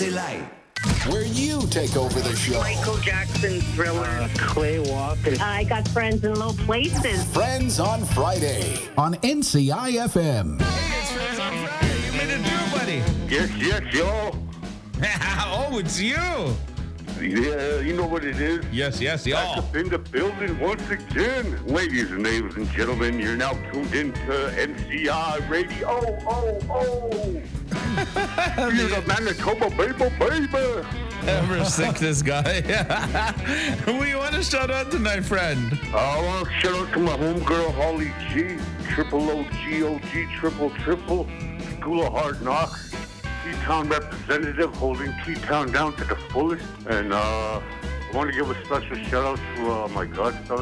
they like. Where you take over the show. Michael Jackson, Thriller. Clay Walker. I got friends in low places. Friends on Friday on NCI-FM. Hey, it's Friends on Friday. You made it through, buddy. Yes, y'all. Oh, it's you. Yeah, you know what it is. Yes, Back y'all. up in the building once again. Ladies and gentlemen, you're now tuned into NCI Radio. You're the Manitoba baby. Ever sick, this guy. Who you want to shout out tonight, friend? I want to shout out to my homegirl, Holly G. Triple OG, triple. School of Hard Knocks. T-Town representative holding T-Town down to the fullest. And I want to give a special shout out to my godson.